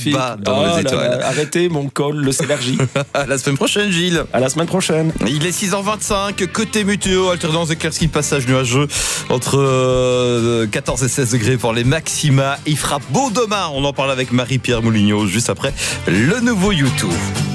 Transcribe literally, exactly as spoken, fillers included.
magnifique. bas dans Oh les étoiles. là là, arrêtez mon col, le Célergie. À la semaine prochaine, Gilles. À la semaine prochaine. Il est six heures vingt-cinq, côté météo, alternance éclaircie, passage nuageux entre euh, quatorze et seize degrés pour les maxima. Il fera beau demain. On en parle avec Marie-Pierre Moulignot juste après le nouveau YouTube.